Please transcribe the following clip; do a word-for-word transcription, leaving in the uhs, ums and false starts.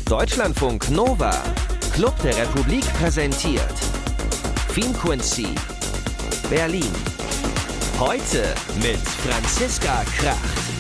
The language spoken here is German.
Deutschlandfunk Nova, Club der Republik präsentiert Finquency, Berlin. Heute mit Franziska Kracht.